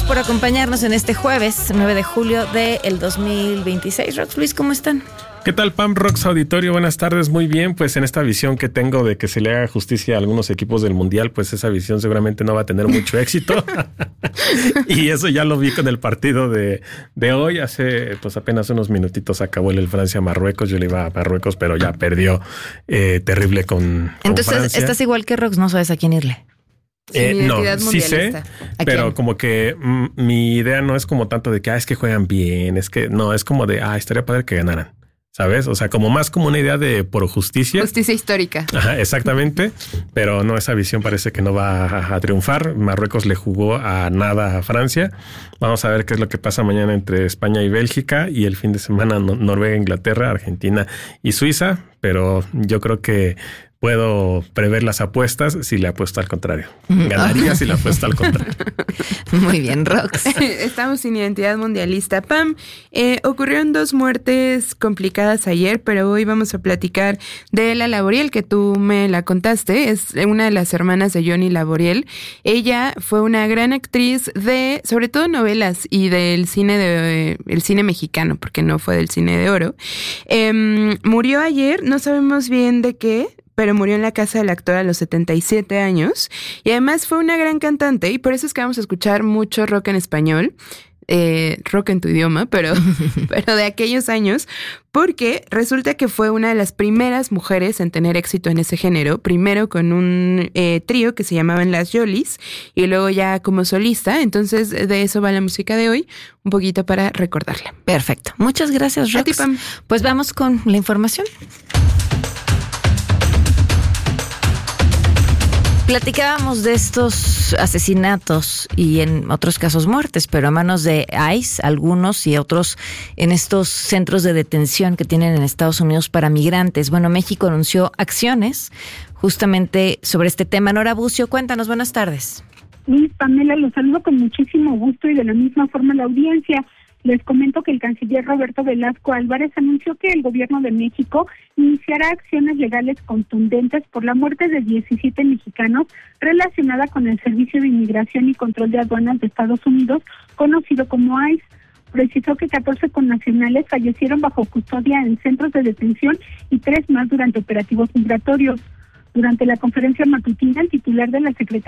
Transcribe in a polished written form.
gracias por acompañarnos en este jueves 9 de julio del 2026. Rox, Luis, ¿cómo están? ¿Qué tal, Pam, Rox, auditorio? Buenas tardes, muy bien. Pues en esta visión que tengo de que se le haga justicia a algunos equipos del Mundial, pues esa visión seguramente no va a tener mucho éxito. Y eso ya lo vi con el partido de hoy. Hace pues apenas unos minutitos acabó el Francia-Marruecos. Yo le iba a Marruecos, pero ya perdió terrible con Entonces, Francia. Estás igual que Rox, no sabes a quién irle. No, sí sé, pero como que mi idea no es como tanto de que es que juegan bien, es que no, es como de estaría padre que ganaran, ¿sabes? O sea, como más como una idea de por justicia. Justicia histórica. Ajá, exactamente, pero no, esa visión parece que no va a triunfar. Marruecos le jugó a nada a Francia. Vamos a ver qué es lo que pasa mañana entre España y Bélgica y el fin de semana Noruega, Inglaterra, Argentina y Suiza, pero yo creo que puedo prever las apuestas si le apuesto al contrario. Ganaría si le apuesto al contrario. Muy bien, Rox. Estamos sin identidad mundialista. Pam, ocurrieron 2 muertes complicadas ayer, pero hoy vamos a platicar de la Laboriel, que tú me la contaste. Es una de las hermanas de Johnny Laboriel. Ella fue una gran actriz de, sobre todo, novelas y del cine el cine mexicano, porque no fue del cine de oro. Murió ayer, no sabemos bien de qué, pero murió en la casa del actor a los 77 años. Y además fue una gran cantante, y por eso es que vamos a escuchar mucho rock en español. Rock en tu idioma, pero de aquellos años, porque resulta que fue una de las primeras mujeres en tener éxito en ese género, primero con un trío que se llamaban Las Yolis, y luego ya como solista. Entonces de eso va la música de hoy, un poquito para recordarla. Perfecto, muchas gracias, Rox. A ti, Pam. Pues vamos con la información. Platicábamos de estos asesinatos y en otros casos muertes, pero a manos de ICE, algunos y otros en estos centros de detención que tienen en Estados Unidos para migrantes. Bueno, México anunció acciones justamente sobre este tema. Nora Bucio, cuéntanos, buenas tardes. Luis, Pamela, los saludo con muchísimo gusto y de la misma forma la audiencia. Les comento que el canciller Roberto Velasco Álvarez anunció que el gobierno de México iniciará acciones legales contundentes por la muerte de 17 mexicanos relacionada con el Servicio de Inmigración y Control de Aduanas de Estados Unidos, conocido como ICE. Precisó que 14 connacionales fallecieron bajo custodia en centros de detención y 3 más durante operativos migratorios. Durante la conferencia matutina, el titular de la Secretaría